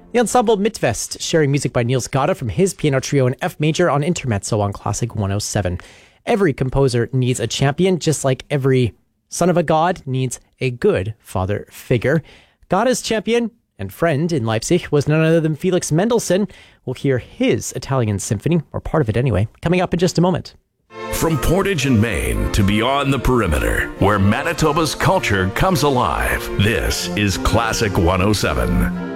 The ensemble Mitvest, sharing music by Niels Gade from his piano trio in F major on Intermezzo on Classic 107. Every composer needs a champion, just like every son of a god needs a good father figure. Gade's champion and friend in Leipzig was none other than Felix Mendelssohn. We'll hear his Italian symphony, or part of it anyway, coming up in just a moment. From Portage in Maine to beyond the perimeter, where Manitoba's culture comes alive, this is Classic 107.